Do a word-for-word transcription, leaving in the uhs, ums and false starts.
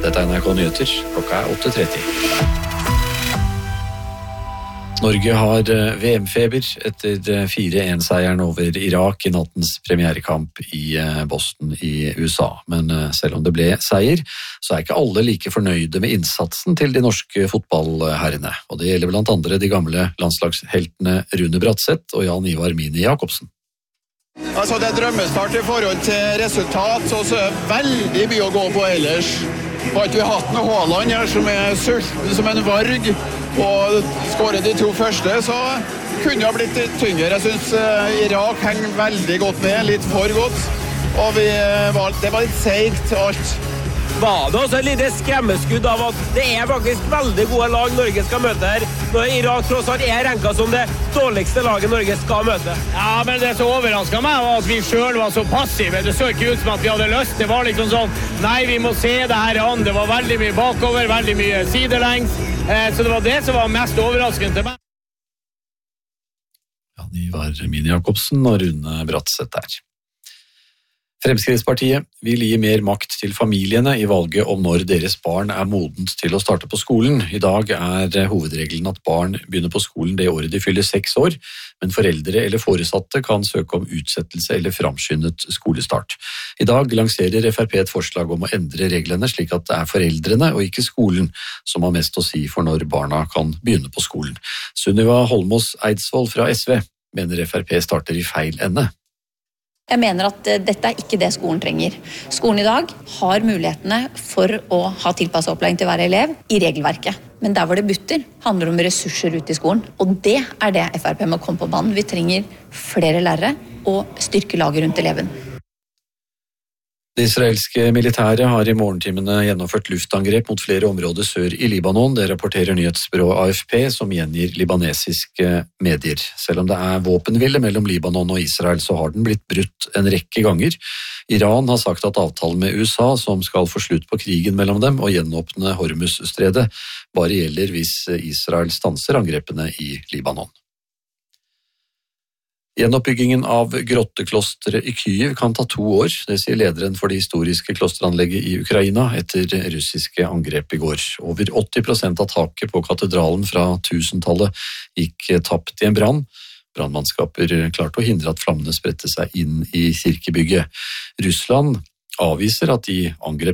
Dette er N R K Nyheter, klokka er åtte tretti. Norge har V M-feber etter fire en-seieren over Irak i nattens premierekamp i Boston i U S A. Men selv om det ble seier, så er ikke alle like fornøyde med innsatsen til de norske fotballherrene. Og det gjelder blant andre de gamle landslagsheltene Rune Bratseth og Jan Ivar Mini Jakobsen. Altså det er drømmestart i forhold til resultat, så er det veldig mye å gå på ellers. Har ikke vi hatt noe Haaland her som er sulten som en varg, og skåret de to første, så kunne det ha blitt tyngre. Jeg synes Irak henger veldig godt med, litt for godt, og vi var, det var litt seigt alt. Var det også et lite skremmeskudd av at det er faktisk veldig gode lag Norge skal møte her, når Irak tross alt er renket som det dårligste laget Norge skal møte. Ja, men det som overrasket meg var at vi selv var så passive. Det så ikke ut som at vi hadde lyst. Det var liksom sånn, nei, vi må se det her an. Det var veldig mye bakover, veldig mye sidelengs. Så det var det som var mest overraskende til meg. Ja, de var Mini Jakobsen og Rune Bratseth der. Fremskrittspartiet vil gi mer makt til familiene i valget om når deres barn er modent til å starte på skolen. I dag er hovedregelen at barn begynner på skolen det året de fyller seks år, men foreldre eller foresatte kan søke om utsettelse eller framskyndet skolestart. I dag lanserer F R P et forslag om å endre reglene slik at det er foreldrene og ikke skolen som har mest å si for når barna kan begynne på skolen. Sunniva Holmås Eidsvoll fra S V mener F R P starter i feil ende. Jeg mener at dette er ikke det skolen trenger. Skolen i dag har mulighetene for å ha tilpasset opplæring til hver elev i regelverket. Men der hvor det butter, handler det om ressurser ute i skolen. Og det er det F R P må komme på banen. Vi trenger flere lærere og styrke laget rundt eleven. Det israelske militæret har i morgentimene gjennomført luftangrep mot flere områder sør i Libanon. Det rapporterer nyhetsbyrået A F P, som gjengir libanesiske medier. Selv om det er våpenhvile mellom Libanon og Israel, så har den blitt brutt en rekke ganger. Iran har sagt at avtalen med U S A, som skal få slutt på krigen mellom dem og gjenåpne Hormuz-stredet, bare gjelder hvis Israel stanser angrepene i Libanon. Gjenoppbyggingen av grotteklosteret i Kyiv kan ta to år, det sier lederen for det historiske klosteranlegget i Ukraina etter russiske angrep i går. Over åtti prosent av taket på katedralen fra tusentallet gikk tapt i en brann. Brannmannskaper klarte å hindre at flammene spredte seg inn i kirkebygget. Russland avviser at de angrep